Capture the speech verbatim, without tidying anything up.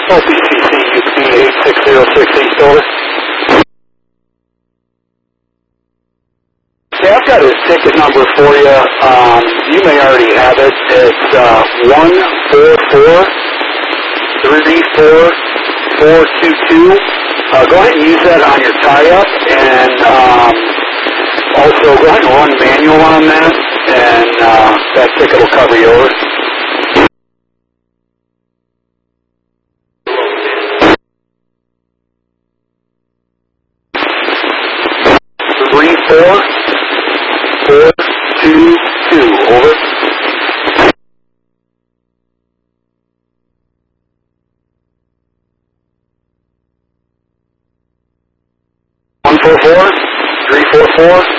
O P C C U P eight six zero six East, over. Okay, I've got his ticket number for you. Um, you may already have it. It's uh, one four four three four four two two. Uh, go ahead and use that on your tie-up, and um, also go ahead and run manual on that, and uh, that ticket will cover you over. Three four four two two, over. One four four three four four